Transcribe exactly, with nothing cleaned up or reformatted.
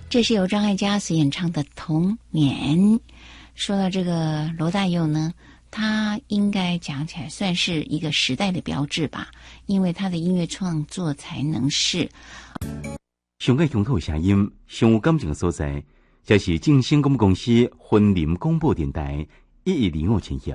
这是由张艾嘉所演唱的《童年》。说到这个罗大佑呢，他应该讲起来算是一个时代的标志吧，因为他的音乐创作才能是上爱乡土声音，上有感情的所在，这是正声广播公司云林广播电台一一零五千赫。